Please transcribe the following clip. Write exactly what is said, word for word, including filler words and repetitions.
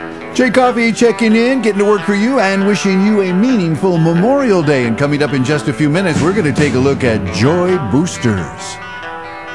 Jay Coffee checking in, getting to work for you, and wishing you a meaningful Memorial Day. And coming up in just a few minutes, we're going to take a look at Joy Boosters.